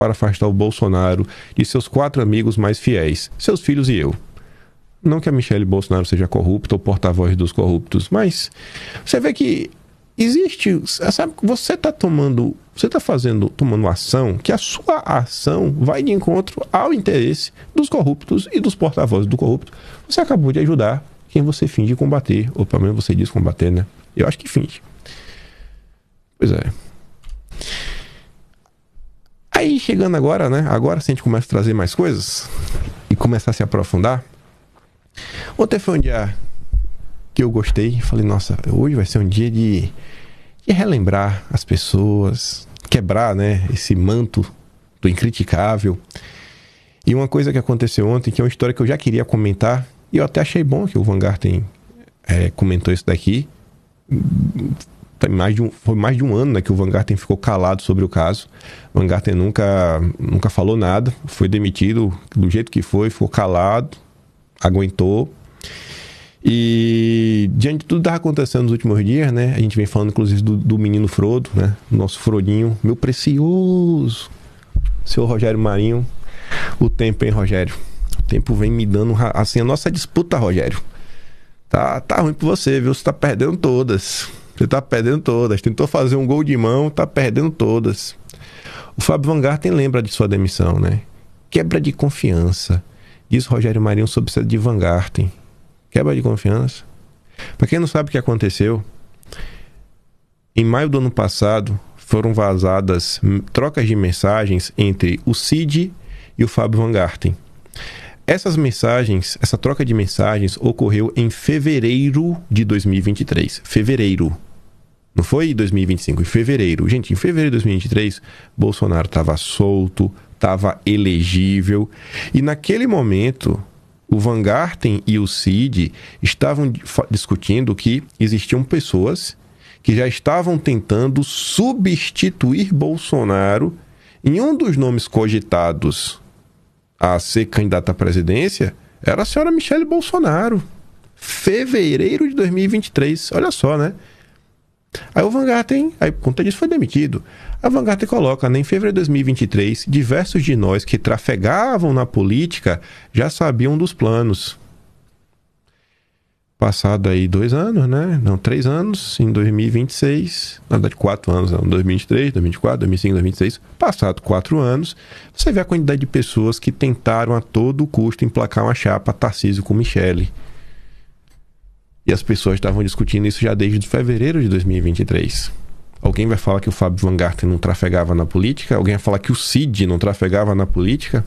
para afastar o Bolsonaro de seus 4 amigos mais fiéis, seus filhos e eu. Não que a Michelle Bolsonaro seja corrupta ou porta-voz dos corruptos, mas você vê que existe, sabe, você está tomando ação que a sua ação vai de encontro ao interesse dos corruptos e dos porta-vozes do corrupto. Você acabou de ajudar quem você finge combater, ou pelo menos você diz combater, né? Eu acho que finge. Pois é. Aí chegando agora, né? Agora se a gente começa a trazer mais coisas e começar a se aprofundar. Ontem foi um dia que eu gostei. Falei, nossa, hoje vai ser um dia de relembrar as pessoas, quebrar, né, esse manto do incriticável. E uma coisa que aconteceu ontem, que é uma história que eu já queria comentar, e eu até achei bom que o Van Garten comentou isso daqui. Foi mais de um ano, né, que o Van Garten ficou calado sobre o caso. O Van Garten nunca falou nada, foi demitido do jeito que foi, ficou calado, aguentou. E diante de tudo que estava acontecendo nos últimos dias, né, a gente vem falando inclusive do menino Frodo, né, nosso Frodinho, meu precioso, seu Rogério Marinho. O tempo, hein, Rogério? O tempo vem me dando, assim, a nossa disputa, Rogério. Tá ruim pra você, viu? Você tá perdendo todas. Tentou fazer um gol de mão, tá perdendo todas. O Fábio Van Garten lembra de sua demissão, né? Quebra de confiança. Diz Rogério Marinho sobre o de Van Garten. Quebra de confiança. Pra quem não sabe o que aconteceu, em maio do ano passado, foram vazadas trocas de mensagens entre o Cid e o Fábio Van Garten. Essa troca de mensagens ocorreu em fevereiro de 2023. Fevereiro. Não foi 2025, em fevereiro. Gente, em fevereiro de 2023, Bolsonaro estava solto, estava elegível. E naquele momento, o Van Garten e o Cid estavam discutindo que existiam pessoas que já estavam tentando substituir Bolsonaro em um dos nomes cogitados a ser candidata à presidência, era a senhora Michelle Bolsonaro. Fevereiro de 2023. Olha só, né? Aí o Van Garten, por conta disso, foi demitido. A Van Garten coloca, né, em fevereiro de 2023, diversos de nós que trafegavam na política já sabiam dos planos. Passado aí 2 anos, né? Não, 3 anos, em 2026. Na verdade, 4 anos, não. 2023, 2024, 2025, 2026. Passado 4 anos, você vê a quantidade de pessoas que tentaram a todo custo emplacar uma chapa Tarcísio com Michele. E as pessoas estavam discutindo isso já desde fevereiro de 2023. Alguém vai falar que o Fábio Van Garten não trafegava na política? Alguém vai falar que o Cid não trafegava na política?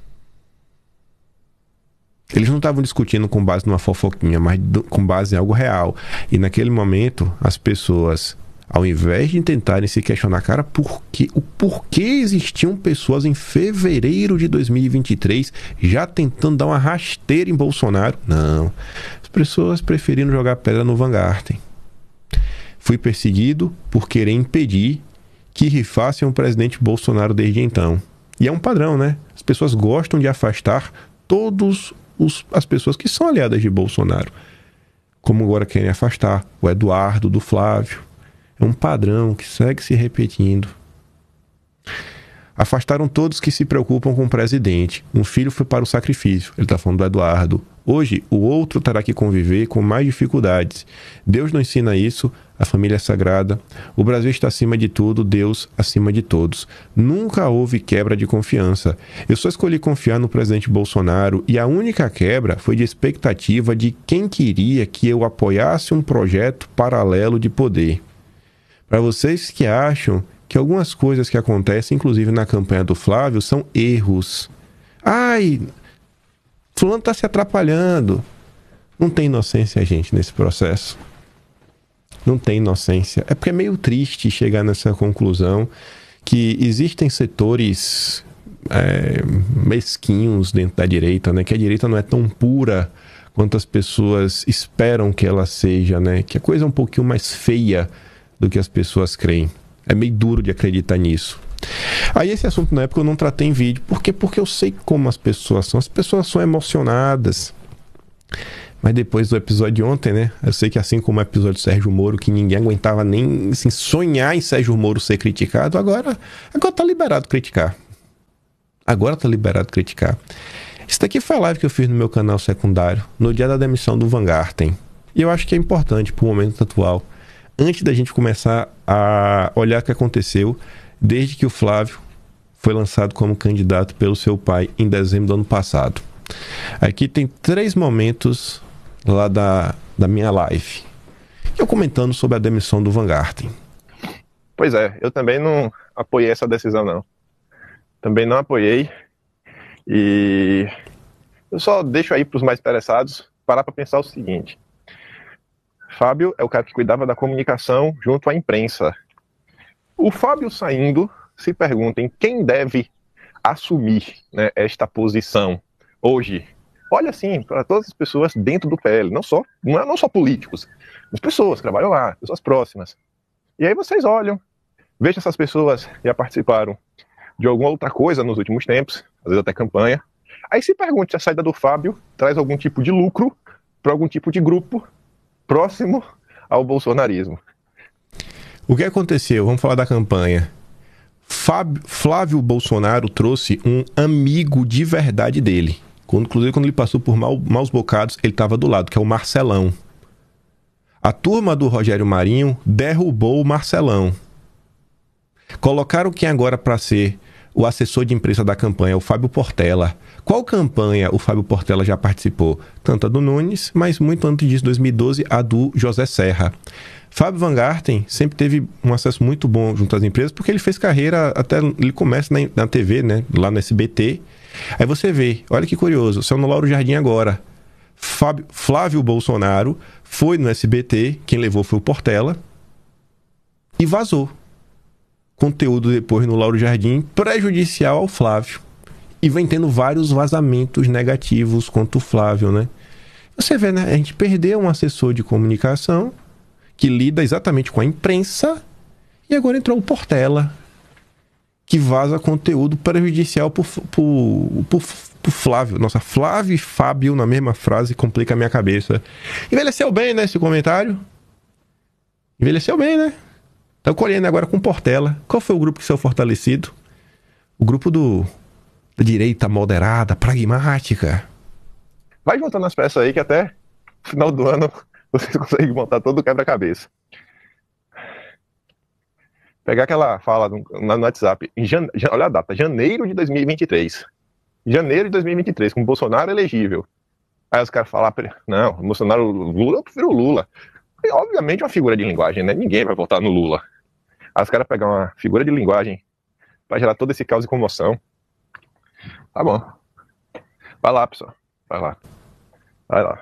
Eles não estavam discutindo com base numa fofoquinha, mas com base em algo real. E naquele momento, as pessoas, ao invés de tentarem se questionar, cara, o porquê existiam pessoas em fevereiro de 2023 já tentando dar uma rasteira em Bolsonaro? Não. As pessoas preferiram jogar pedra no Van Garten. Fui perseguido por querer impedir que rifassem o presidente Bolsonaro desde então. E é um padrão, né? As pessoas gostam de afastar as pessoas que são aliadas de Bolsonaro. Como agora querem afastar o Eduardo do Flávio. É um padrão que segue se repetindo. Afastaram todos que se preocupam com o presidente. Um filho foi para o sacrifício. Ele está falando do Eduardo. Hoje, o outro terá que conviver com mais dificuldades. Deus não ensina isso. A família é sagrada. O Brasil está acima de tudo. Deus acima de todos. Nunca houve quebra de confiança. Eu só escolhi confiar no presidente Bolsonaro e a única quebra foi de expectativa de quem queria que eu apoiasse um projeto paralelo de poder. Para vocês que acham que algumas coisas que acontecem, inclusive na campanha do Flávio, são erros. Ai, fulano está se atrapalhando. Não tem inocência, gente, nesse processo. Não tem inocência. É porque é meio triste chegar nessa conclusão que existem setores mesquinhos dentro da direita, né? Que a direita não é tão pura quanto as pessoas esperam que ela seja, né? Que a coisa é um pouquinho mais feia do que as pessoas creem. É meio duro de acreditar nisso. Aí esse assunto na época eu não tratei em vídeo. Por quê? Porque eu sei como as pessoas são. As pessoas são emocionadas. Mas depois do episódio de ontem, né? Eu sei que assim como o episódio do Sérgio Moro, que ninguém aguentava nem assim, sonhar em Sérgio Moro ser criticado, agora tá liberado criticar. Agora tá liberado criticar. Isso daqui foi a live que eu fiz no meu canal secundário, no dia da demissão do Van Garten. E eu acho que é importante pro momento atual, antes da gente começar a olhar o que aconteceu desde que o Flávio foi lançado como candidato pelo seu pai em dezembro do ano passado. Aqui tem 3 momentos lá da minha live. Eu comentando sobre a demissão do Van Garten. Pois é, eu também não apoiei essa decisão, não. Também não apoiei. E eu só deixo aí para os mais interessados parar para pensar o seguinte. Fábio é o cara que cuidava da comunicação junto à imprensa. O Fábio saindo, se perguntem quem deve assumir, né, esta posição hoje. Olha assim, para todas as pessoas dentro do PL, não só políticos, mas pessoas que trabalham lá, pessoas próximas. E aí vocês olham, vejam essas pessoas que já participaram de alguma outra coisa nos últimos tempos, às vezes até campanha. Aí se pergunte se a saída do Fábio traz algum tipo de lucro para algum tipo de grupo próximo ao bolsonarismo. O que aconteceu? Vamos falar da campanha. Flávio Bolsonaro trouxe um amigo de verdade dele. Inclusive, quando ele passou por maus bocados, ele estava do lado, que é o Marcelão. A turma do Rogério Marinho derrubou o Marcelão. Colocaram quem agora para ser o assessor de imprensa da campanha, o Fábio Portela. Qual campanha o Fábio Portela já participou? Tanto a do Nunes, mas muito antes disso, 2012, a do José Serra. Fábio Van Garten sempre teve um acesso muito bom junto às empresas, porque ele fez carreira, até ele começa na TV, né, lá no SBT. Aí você vê, olha que curioso, saiu no Lauro Jardim agora. Flávio Bolsonaro foi no SBT, quem levou foi o Portela, e vazou conteúdo depois no Lauro Jardim prejudicial ao Flávio. E vem tendo vários vazamentos negativos contra o Flávio, né? Você vê, né? A gente perdeu um assessor de comunicação que lida exatamente com a imprensa e agora entrou o Portela, que vaza conteúdo prejudicial pro Flávio. Nossa, Flávio e Fábio na mesma frase complica a minha cabeça. Envelheceu bem, né, esse comentário? Envelheceu bem, né? Tá colhendo agora com Portela. Qual foi o grupo que saiu fortalecido? O grupo da direita moderada, pragmática. Vai juntando as peças aí que até no final do ano vocês conseguem montar todo o quebra-cabeça. Pegar aquela fala no WhatsApp, olha a data, janeiro de 2023. Janeiro de 2023, com Bolsonaro elegível. Aí os caras falam, não, Bolsonaro, Lula, eu prefiro o Lula. E, obviamente é uma figura de linguagem, né? Ninguém vai votar no Lula. Aí os caras pegam uma figura de linguagem pra gerar todo esse caos e comoção. Tá bom. Vai lá, pessoal. Vai lá. Vai lá.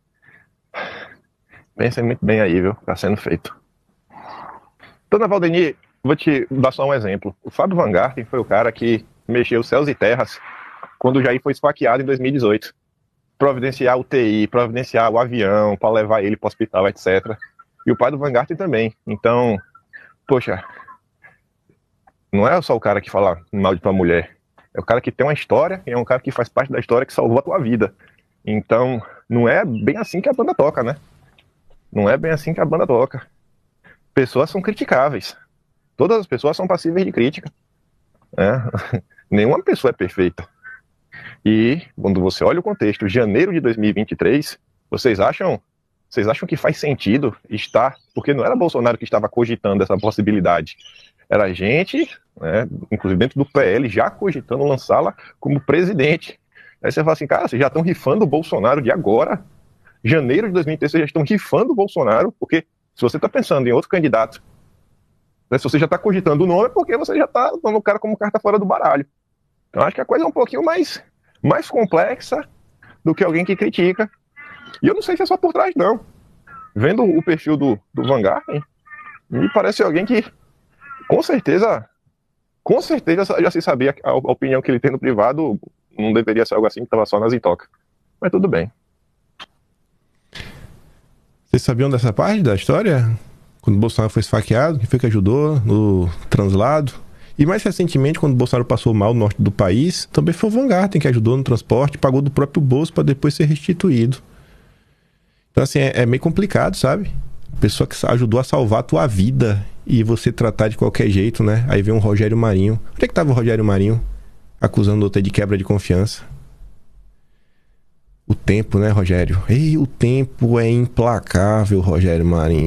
Pensem muito bem aí, viu? Tá sendo feito. Dona Valdeni, vou te dar só um exemplo. O Fábio Van Garten foi o cara que mexeu céus e terras quando o Jair foi esfaqueado em 2018. Providenciar o UTI, providenciar o avião para levar ele para o hospital, etc. E o pai do Van Garten também. Então, poxa, não é só o cara que fala mal de tua mulher. É o cara que tem uma história e é um cara que faz parte da história que salvou a tua vida. Então, não é bem assim que a banda toca, né? Não é bem assim que a banda toca. Pessoas são criticáveis. Todas as pessoas são passíveis de crítica. Nenhuma pessoa é perfeita. E quando você olha o contexto, janeiro de 2023, vocês acham que faz sentido estar... Porque não era Bolsonaro que estava cogitando essa possibilidade. Era a gente, né, inclusive dentro do PL, já cogitando lançá-la como presidente. Aí você fala assim, cara, vocês já estão rifando o Bolsonaro de agora? Janeiro de 2023, vocês já estão rifando o Bolsonaro, porque se você está pensando em outro candidato, né, se você já está cogitando o nome, é porque você já está dando o cara como carta fora do baralho. Então acho que a coisa é um pouquinho mais complexa do que alguém que critica. E eu não sei se é só por trás, não. Vendo o perfil do Van Garten, me parece alguém que, com certeza já se sabia a opinião que ele tem no privado, não deveria ser algo assim que estava só nas intocas. Mas tudo bem. Vocês sabiam dessa parte da história? Quando o Bolsonaro foi esfaqueado, quem foi que ajudou no translado? E mais recentemente, quando o Bolsonaro passou mal no norte do país, também foi o Van Garten que ajudou no transporte, pagou do próprio bolso para depois ser restituído. Então assim, é meio complicado, sabe? Pessoa que ajudou a salvar a tua vida e você tratar de qualquer jeito, né? Aí vem um Rogério Marinho. Onde é que tava o Rogério Marinho? acusando o outro de quebra de confiança. O tempo, né, Rogério? E o tempo é implacável, Rogério Marinho.